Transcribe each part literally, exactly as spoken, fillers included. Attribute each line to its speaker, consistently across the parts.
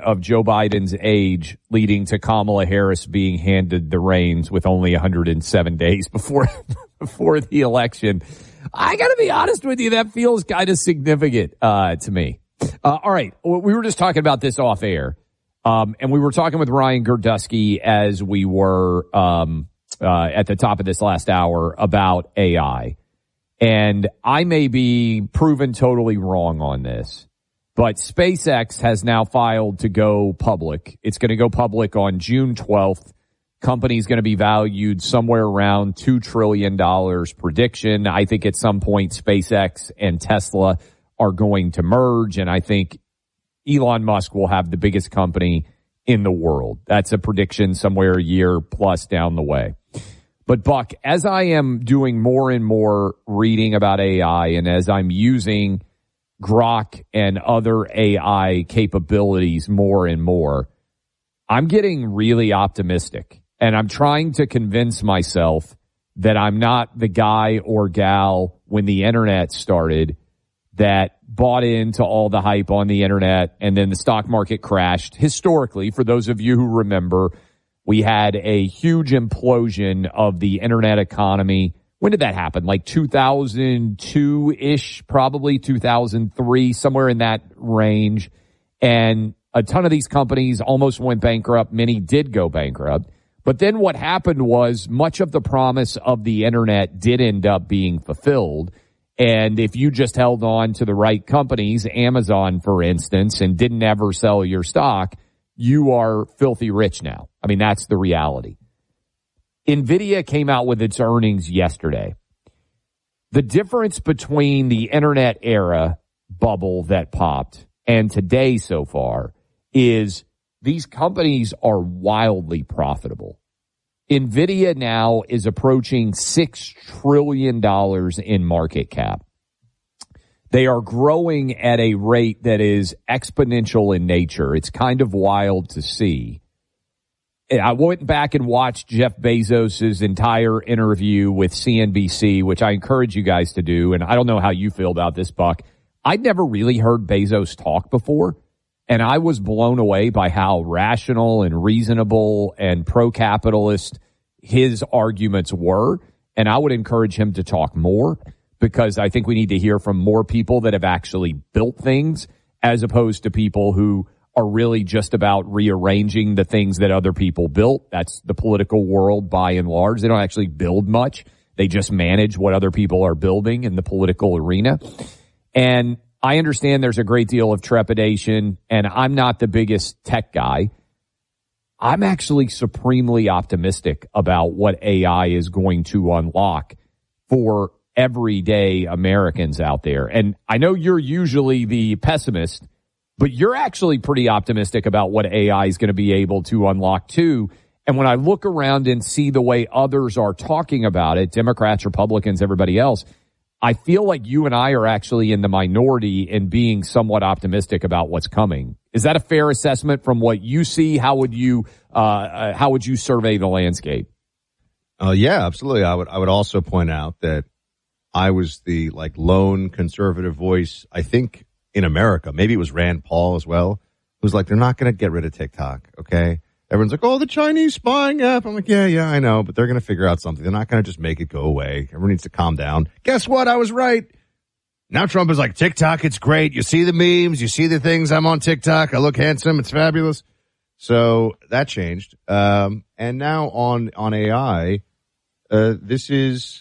Speaker 1: of Joe Biden's age, leading to Kamala Harris being handed the reins with only one hundred seven days before before the election. I got to be honest with you, that feels kind of significant uh, to me. Uh, all right, we were just talking about this off air, um, and we were talking with Ryan Girdusky as we were um, uh, at the top of this last hour about A I. And I may be proven totally wrong on this, but SpaceX has now filed to go public. It's going to go public on June twelfth. Company's going to be valued somewhere around two trillion dollars prediction. I think at some point SpaceX and Tesla are going to merge, and I think Elon Musk will have the biggest company in the world. That's a prediction somewhere a year plus down the way. But Buck, as I am doing more and more reading about A I, and as I'm using Grok and other A I capabilities more and more, I'm getting really optimistic. And I'm trying to convince myself that I'm not the guy or gal when the internet started that bought into all the hype on the internet and then the stock market crashed. Historically, for those of you who remember, we had a huge implosion of the internet economy. When did that happen? Like two thousand two-ish, probably two thousand three, somewhere in that range. And a ton of these companies almost went bankrupt. Many did go bankrupt. But then what happened was much of the promise of the internet did end up being fulfilled. And if you just held on to the right companies, Amazon, for instance, and didn't ever sell your stock, you are filthy rich now. I mean, that's the reality. NVIDIA came out with its earnings yesterday. The difference between the internet era bubble that popped and today so far is these companies are wildly profitable. NVIDIA now is approaching six trillion dollars in market cap. They are growing at a rate that is exponential in nature. It's kind of wild to see. I went back and watched Jeff Bezos' entire interview with C N B C, which I encourage you guys to do. And I don't know how you feel about this, Buck. I'd never really heard Bezos talk before. And I was blown away by how rational and reasonable and pro-capitalist his arguments were. And I would encourage him to talk more, because I think we need to hear from more people that have actually built things as opposed to people who are really just about rearranging the things that other people built. That's the political world by and large. They don't actually build much. They just manage what other people are building in the political arena. And I understand there's a great deal of trepidation, and I'm not the biggest tech guy. I'm actually supremely optimistic about what A I is going to unlock for everyday Americans out there. And I know you're usually the pessimist, but you're actually pretty optimistic about what A I is going to be able to unlock too. And when I look around and see the way others are talking about it, Democrats, Republicans, everybody else, I feel like you and I are actually in the minority in being somewhat optimistic about what's coming. Is that a fair assessment from what you see? How would you, uh, uh how would you survey the landscape?
Speaker 2: Uh, yeah, absolutely. I would, I would also point out that I was the like lone conservative voice, I think, in America. Maybe it was Rand Paul as well, who's like, they're not going to get rid of TikTok. Okay. Everyone's like, oh, the Chinese spying app. I'm like, yeah, yeah, I know, but they're going to figure out something. They're not going to just make it go away. Everyone needs to calm down. Guess what? I was right. Now Trump is like, TikTok, it's great. You see the memes. You see the things. I'm on TikTok. I look handsome. It's fabulous. So that changed. Um, and now on, on A I, uh, this is,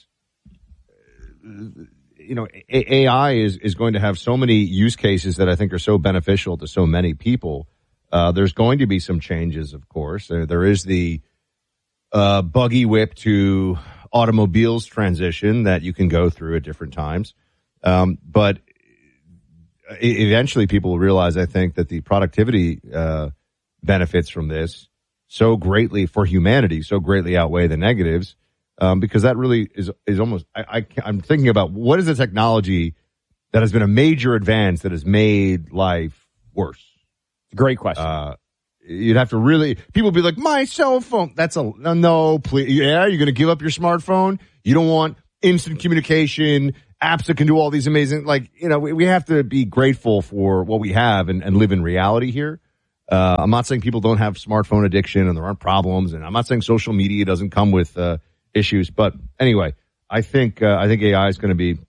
Speaker 2: you know, A I is, is going to have so many use cases that I think are so beneficial to so many people. Uh, there's going to be some changes, of course. There, there is the uh, buggy whip to automobiles transition that you can go through at different times. Um, but eventually people will realize, I think, that the productivity uh, benefits from this so greatly for humanity, so greatly outweigh the negatives, um, because that really is is almost, I, I, I'm thinking about what is the technology that has been a major advance that has made life worse?
Speaker 1: Great question.
Speaker 2: Uh, you'd have to really, people be like, my cell phone. That's a, no, no please. Yeah, you're going to give up your smartphone? You don't want instant communication, apps that can do all these amazing, like, you know, we, we have to be grateful for what we have and, and live in reality here. Uh, I'm not saying people don't have smartphone addiction and there aren't problems, and I'm not saying social media doesn't come with uh, issues. But anyway, I think uh, I think A I is going to be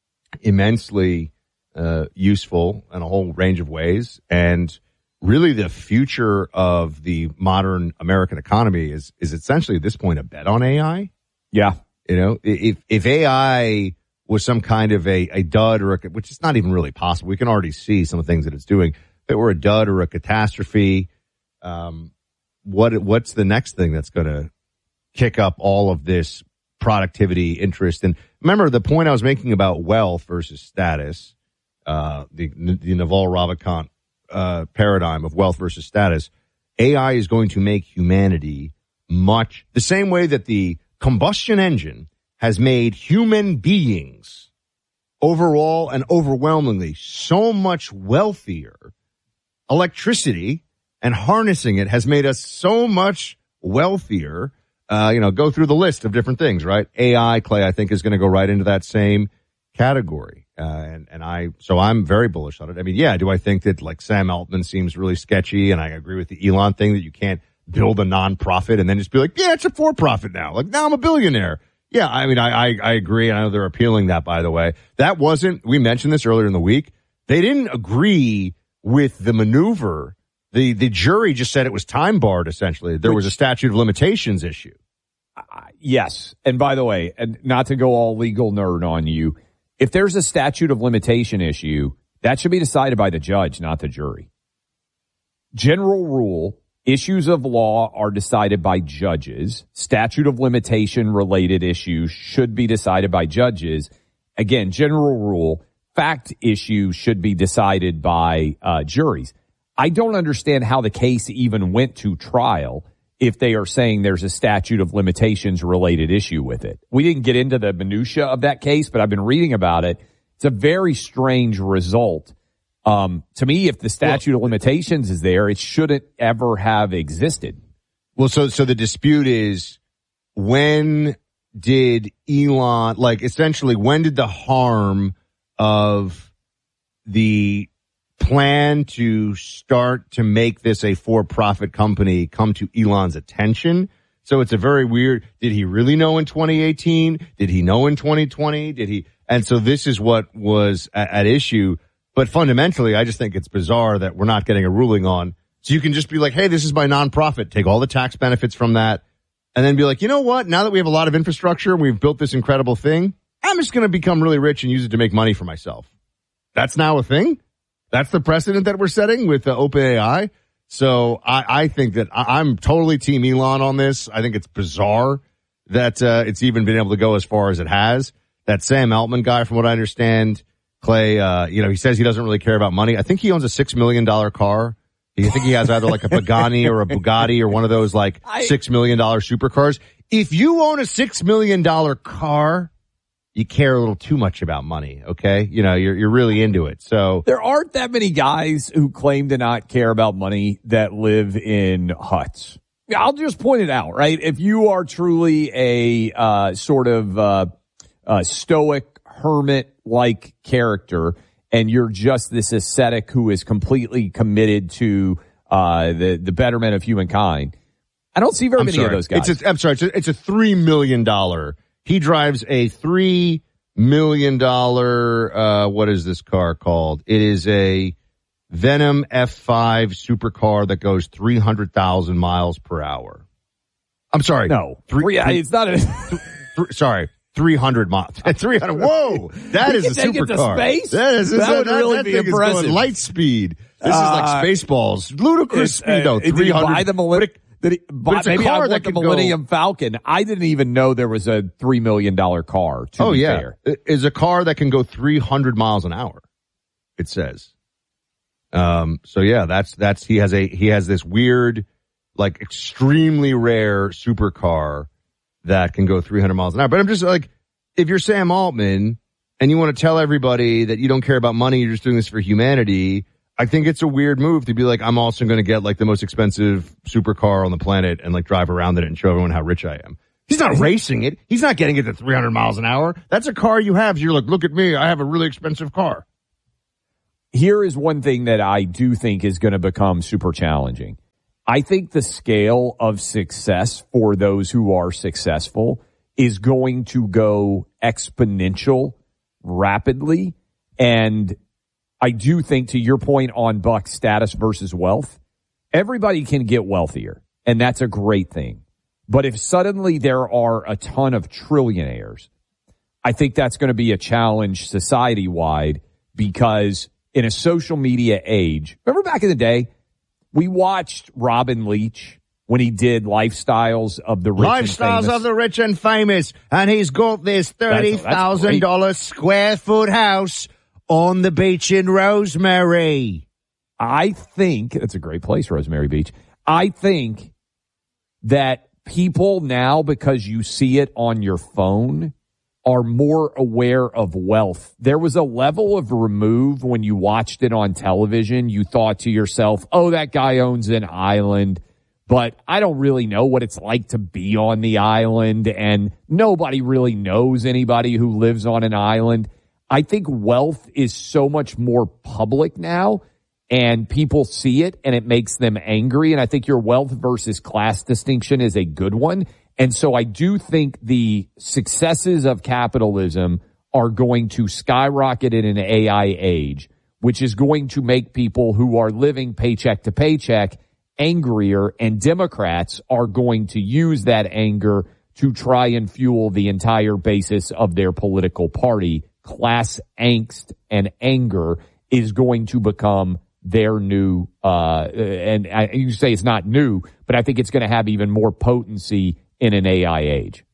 Speaker 2: immensely uh, useful in a whole range of ways, and really the future of the modern American economy is is essentially at this point a bet on A I.
Speaker 1: Yeah,
Speaker 2: you know, if if A I was some kind of a, a dud or a, which is not even really possible, we can already see some of the things that it's doing. If it were a dud or a catastrophe, um, what what's the next thing that's going to kick up all of this productivity, interest? And remember the point I was making about wealth versus status, uh, the the Naval Ravikant uh, paradigm of wealth versus status. A I is going to make humanity much the same way that the combustion engine has made human beings overall and overwhelmingly so much wealthier. Electricity and harnessing it has made us so much wealthier. Uh, you know, go through the list of different things, right? A I, Clay, I think is going to go right into that same category. Uh, and, and I, so I'm very bullish on it. I mean, yeah, do I think that like Sam Altman seems really sketchy? And I agree with the Elon thing that you can't build a nonprofit and then just be like, yeah, it's a for-profit now. Like now I'm a billionaire. Yeah, I mean, I, I, I agree. I know they're appealing that, by the way. That wasn't, we mentioned this earlier in the week. They didn't agree with the maneuver. The, the jury just said it was time barred, essentially. There was a statute of limitations issue.
Speaker 1: Uh, yes. And by the way, and not to go all legal nerd on you, if there's a statute of limitation issue, that should be decided by the judge, not the jury. General rule. Issues of law are decided by judges. Statute of limitation related issues should be decided by judges. Again, general rule, fact issues should be decided by uh, juries. I don't understand how the case even went to trial if they are saying there's a statute of limitations related issue with it. We didn't get into the minutia of that case, but I've been reading about it. It's a very strange result. Um, to me, if the statute well, of limitations is there, it shouldn't ever have existed.
Speaker 2: Well, so, so the dispute is when did Elon, like essentially when did the harm of the plan to start to make this a for-profit company come to Elon's attention? So it's a very weird, did he really know in twenty eighteen? Did he know in twenty twenty? Did he, and so this is what was at, at issue. But fundamentally, I just think it's bizarre that we're not getting a ruling on. So you can just be like, hey, this is my nonprofit. Take all the tax benefits from that. And then be like, you know what? Now that we have a lot of infrastructure and we've built this incredible thing, I'm just going to become really rich and use it to make money for myself. That's now a thing. That's the precedent that we're setting with uh, OpenAI. So I, I think that I, I'm totally team Elon on this. I think it's bizarre that uh, it's even been able to go as far as it has. That Sam Altman guy, from what I understand, Clay, uh, you know, he says he doesn't really care about money. I think he owns a six million dollars car. I think he has either like a Pagani or a Bugatti or one of those like I, six million dollars supercars. If you own a six million dollars car, you care a little too much about money, okay? You know, you're, you're really into it. So
Speaker 1: there aren't that many guys who claim to not care about money that live in huts. I'll just point it out, right? If you are truly a, uh, sort of, uh, uh, stoic, hermit-like character, and you're just this ascetic who is completely committed to uh, the the betterment of humankind. I don't see very I'm many
Speaker 2: sorry.
Speaker 1: of those guys.
Speaker 2: It's a, I'm sorry, it's a, it's a three million dollars. He drives a three million dollars, uh, what is this car called? It is a Venom F five supercar that goes three hundred thousand miles per hour. I'm sorry.
Speaker 1: No.
Speaker 2: Three,
Speaker 1: yeah,
Speaker 2: three,
Speaker 1: it's not a...
Speaker 2: th- sorry. three hundred miles. three hundred. Whoa. That is a supercar.
Speaker 1: Space?
Speaker 2: That is,
Speaker 1: that would
Speaker 2: that,
Speaker 1: really
Speaker 2: that
Speaker 1: be
Speaker 2: thing
Speaker 1: impressive.
Speaker 2: Is going light speed. This
Speaker 1: uh,
Speaker 2: is like Spaceballs. Ludicrous speed. No,
Speaker 1: did
Speaker 2: three hundred.
Speaker 1: He buy the Millennium? Did he buy, maybe I want the Millennium go, Falcon. I didn't even know there was a three million dollars car. To
Speaker 2: oh,
Speaker 1: be
Speaker 2: yeah.
Speaker 1: fair.
Speaker 2: It is a car that can go three hundred miles an hour. It says. Um, so yeah, that's, that's, he has a, he has this weird, like extremely rare supercar that can go three hundred miles an hour. But I'm just like, if you're Sam Altman and you want to tell everybody that you don't care about money, you're just doing this for humanity, I think it's a weird move to be like, I'm also going to get like the most expensive supercar on the planet and like drive around in it and show everyone how rich I am. He's not racing it. He's not getting it to three hundred miles an hour. That's a car you have. So you're like, look at me. I have a really expensive car.
Speaker 1: here is one thing that I do think is going to become super challenging. I think the scale of success for those who are successful is going to go exponential rapidly. And I do think, to your point on Buck status versus wealth, everybody can get wealthier, and that's a great thing. But if suddenly there are a ton of trillionaires, I think that's going to be a challenge society-wide, because in a social media age, remember back in the day, we watched Robin Leach when he did Lifestyles of the Rich and Famous.
Speaker 2: Lifestyles of the Rich and Famous, and he's got this thirty thousand dollars square foot house on the beach in Rosemary.
Speaker 1: I think, that's a great place, Rosemary Beach. I think that people now, because you see it on your phone, are more aware of wealth. There was a level of remove when you watched it on television. You thought to yourself, oh, that guy owns an island, but I don't really know what it's like to be on the island, and nobody really knows anybody who lives on an island. I think wealth is so much more public now, and people see it, and it makes them angry, and I think your wealth versus class distinction is a good one. And so I do think the successes of capitalism are going to skyrocket in an A I age, which is going to make people who are living paycheck to paycheck angrier, and Democrats are going to use that anger to try and fuel the entire basis of their political party. Class angst and anger is going to become their new, uh, and I, you say it's not new, but I think it's going to have even more potency in an A I age.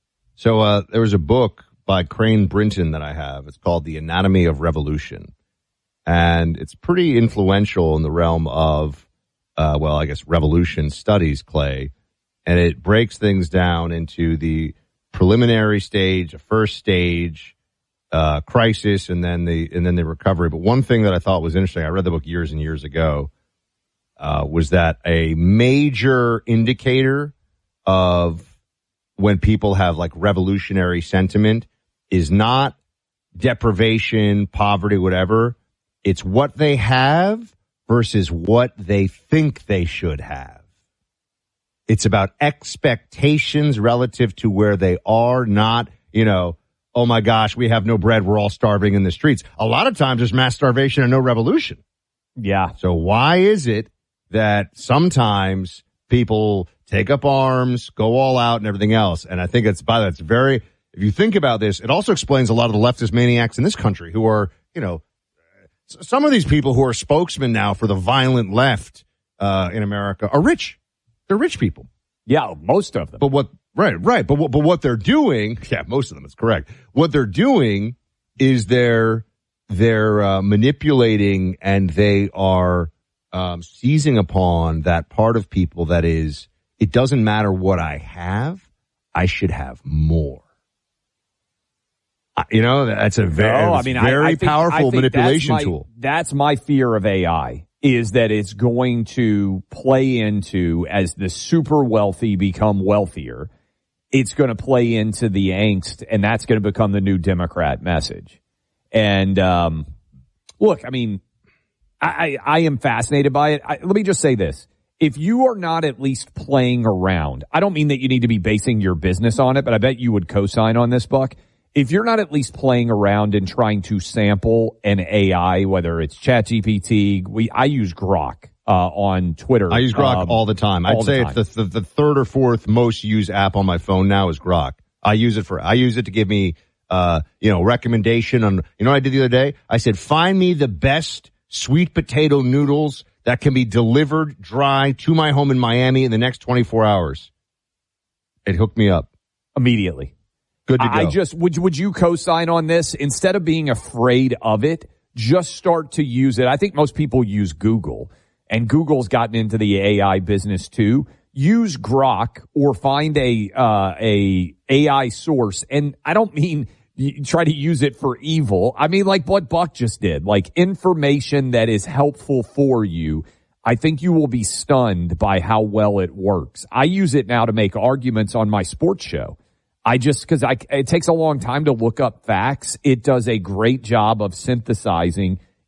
Speaker 2: So uh, there was a book by Crane Brinton that I have. It's called The Anatomy of Revolution. And it's pretty influential in the realm of, uh, well, I guess revolution studies, Clay. And it breaks things down into the preliminary stage, a first stage, uh, crisis, and then the and then the recovery. But one thing that I thought was interesting, I read the book years and years ago, uh, was that a major indicator of when people have like revolutionary sentiment is not deprivation, poverty, whatever. It's what they have versus what they think they should have. It's about expectations relative to where they are, not, you know, oh my gosh, we have no bread, we're all starving in the streets. A lot of times there's mass starvation and no revolution.
Speaker 1: Yeah.
Speaker 2: So why is it that sometimes people take up arms, go all out, and everything else? And I think it's by that's very, if you think about this, it also explains a lot of the leftist maniacs in this country who are, you know, some of these people who are spokesmen now for the violent left uh, in America are rich. They're rich people.
Speaker 1: Yeah, most of them.
Speaker 2: But what, right, right. But what, but what they're doing, yeah, most of them, it's correct. What they're doing is they're, they're uh, manipulating, and they are um, seizing upon that part of people that is, it doesn't matter what I have, I should have more. Uh, you know, that's a very, no, I mean, very I, I think, powerful I think manipulation
Speaker 1: that's my,
Speaker 2: tool.
Speaker 1: That's my fear of A I, is that it's going to play into, as the super wealthy become wealthier, it's going to play into the angst, and that's going to become the new Democrat message. And um, look, I mean, I, I, I am fascinated by it. I, let me just say this. If you are not at least playing around, I don't mean that you need to be basing your business on it, but I bet you would co-sign on this, Buck. If you're not at least playing around and trying to sample an A I, whether it's ChatGPT, we I use Grok uh, on Twitter.
Speaker 2: I use Grok um, all the time. I'd say
Speaker 1: time.
Speaker 2: it's the, the the third or fourth most used app on my phone now is Grok. I use it for I use it to give me uh you know recommendation on. You know what I did the other day? I said, find me the best sweet potato noodles that can be delivered dry to my home in Miami in the next twenty-four hours. It hooked me up
Speaker 1: immediately.
Speaker 2: Good to go.
Speaker 1: I just, would, would you co-sign on this? Instead of being afraid of it, just start to use it. I think most people use Google, and Google's gotten into the A I business too. Use Grok or find a, uh, a A I source. And I don't mean you try to use it for evil. I mean like what Buck just did, like information that is helpful for you. I think you will be stunned by how well it works. I use it now to make arguments on my sports show. I just, because I it takes a long time to look up facts. It does a great job of synthesizing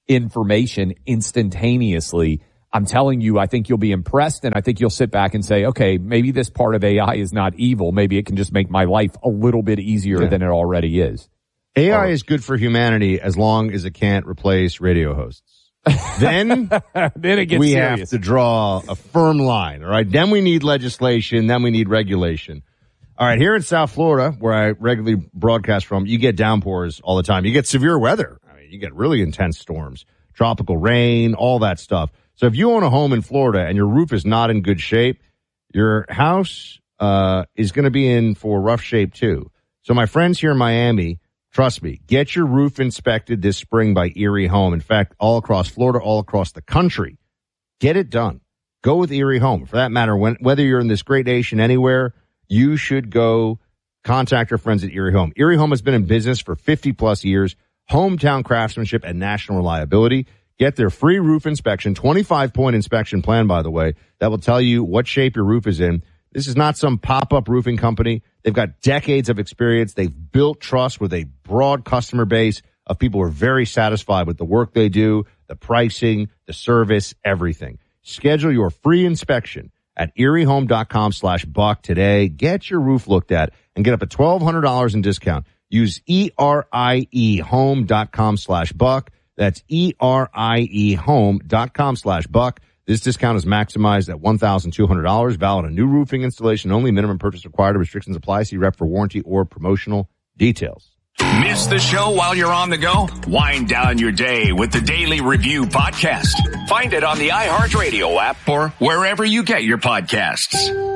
Speaker 1: information instantaneously. I'm telling you, I think you'll be impressed, and I think you'll sit back and say, okay, maybe this part of A I is not evil. Maybe it can just make my life a little bit easier yeah. than it already is.
Speaker 2: A I or, is good for humanity as long as it can't replace radio hosts. Then,
Speaker 1: then it gets
Speaker 2: we
Speaker 1: serious.
Speaker 2: have to draw a firm line, all right? Then we need legislation. Then we need regulation. All right, here in South Florida, where I regularly broadcast from, you get downpours all the time. You get severe weather. I mean, you get really intense storms, tropical rain, all that stuff. So if you own a home in Florida and your roof is not in good shape, your house uh is going to be in for rough shape too. So my friends here in Miami, trust me, get your roof inspected this spring by Erie Home. In fact, all across Florida, all across the country, get it done. Go with Erie Home. For that matter, when, whether you're in this great nation anywhere, you should go contact your friends at Erie Home. Erie Home has been in business for fifty plus years, hometown craftsmanship and national reliability. Get their free roof inspection, twenty-five point inspection plan, by the way, that will tell you what shape your roof is in. This is not some pop-up roofing company. They've got decades of experience. They've built trust with a broad customer base of people who are very satisfied with the work they do, the pricing, the service, everything. Schedule your free inspection at eriehome.com slash buck today. Get your roof looked at and get up to twelve hundred dollars in discount. Use E R I E home.com slash buck. That's E R I E home.com slash buck. This discount is maximized at one thousand two hundred dollars. Valid on new roofing installation only. Minimum purchase required. Restrictions apply. See rep for warranty or promotional details.
Speaker 3: Miss the show while you're on the go? Wind down your day with the Daily Review podcast. Find it on the iHeartRadio app or wherever you get your podcasts.